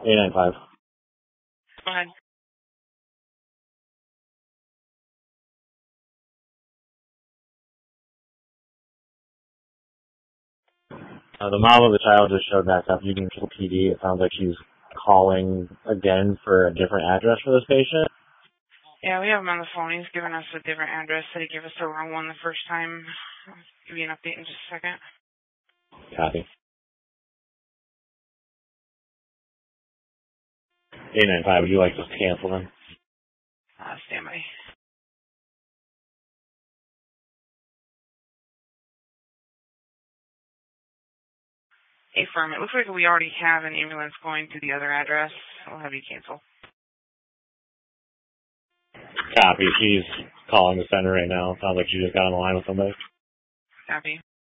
895. Go ahead. The mom of the child just showed back up. You can kill PD. It sounds like she's calling again for a different address for this patient. Yeah, we have him on the phone. He's given us a different address. Said he gave us the wrong one the first time. I'll give you an update in just a second. Copy. 895. Would you like us to cancel them? Stand by. Hey, firm. It looks like we already have an ambulance going to the other address. I'll have you cancel. Copy. She's calling the center right now. Sounds like she just got on the line with somebody. Copy.